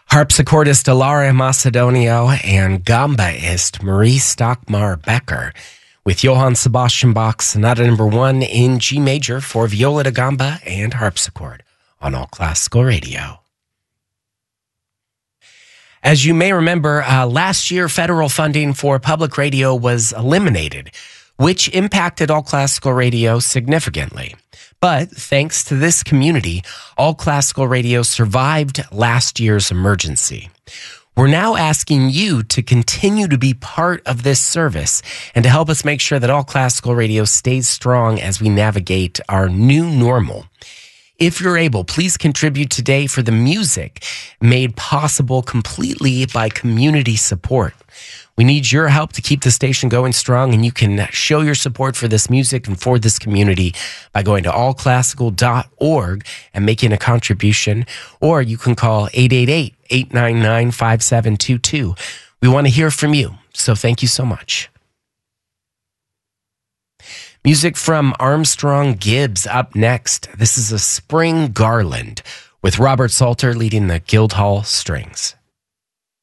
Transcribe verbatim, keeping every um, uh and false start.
Harpsichordist Alara Macedonio and gambaist Marie Stockmar Becker with Johann Sebastian Bach's Sonata Number One in G Major for viola da gamba and harpsichord on All Classical Radio. As you may remember, uh, last year federal funding for public radio was eliminated, which impacted All Classical Radio significantly. But thanks to this community, All Classical Radio survived last year's emergency. We're now asking you to continue to be part of this service and to help us make sure that All Classical Radio stays strong as we navigate our new normal. If you're able, please contribute today for the music made possible completely by community support. We need your help to keep the station going strong, and you can show your support for this music and for this community by going to all classical dot org and making a contribution, or you can call eight eight eight, eight nine nine, five seven two two. We want to hear from you, so thank you so much. Music from Armstrong Gibbs up next. This is a Spring Garland with Robert Salter leading the Guildhall Strings.